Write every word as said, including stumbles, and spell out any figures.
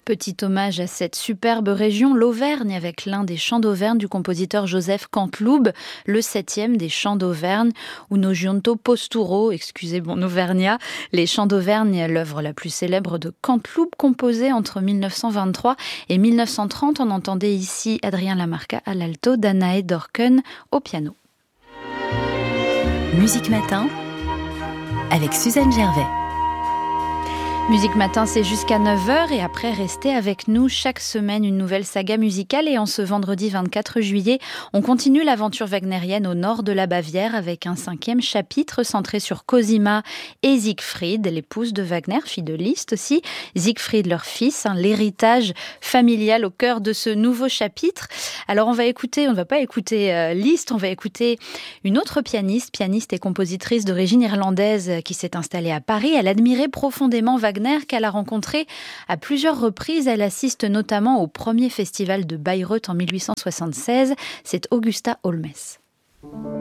Petit hommage à cette superbe région, l'Auvergne, avec l'un des chants d'Auvergne du compositeur Joseph Canteloube, le septième des chants d'Auvergne, Uno giunto posturo, excusez mon auvergnat. Les chants d'Auvergne, l'œuvre la plus célèbre de Canteloube, composée entre mille neuf cent vingt-trois et mille neuf cent trente. On entendait ici Adrien Lamarca à l'alto, Danae Dorken au piano. Musique Matin avec Suzanne Gervais. Musique Matin, c'est jusqu'à neuf heures et après, restez avec nous chaque semaine une nouvelle saga musicale. Et en ce vendredi vingt-quatre juillet, on continue l'aventure wagnérienne au nord de la Bavière avec un cinquième chapitre centré sur Cosima et Siegfried, l'épouse de Wagner, fille de Liszt aussi. Siegfried, leur fils, hein, l'héritage familial au cœur de ce nouveau chapitre. Alors on va écouter, on ne va pas écouter euh, Liszt, on va écouter une autre pianiste, pianiste et compositrice d'origine irlandaise qui s'est installée à Paris. Elle admirait profondément Wagner qu'elle a rencontré à plusieurs reprises. Elle assiste notamment au premier festival de Bayreuth en mille huit cent soixante-seize. C'est Augusta Holmes.